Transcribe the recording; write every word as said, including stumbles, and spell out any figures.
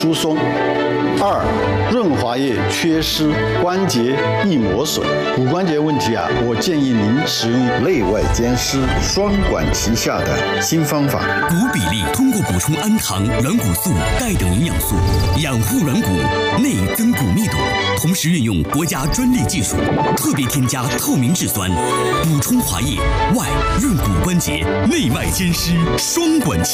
疏松。二、润滑液缺失，关节易磨损。骨关节问题啊，我建议您使用内外兼施、双管齐下的新方法。 骨比例通过补充氨糖、软骨素、钙等营养素，养护软骨，内增骨密度。同时运用国家专利技术，特别添加透明质酸，补充滑液，外润骨关节，内外兼施，双管齐。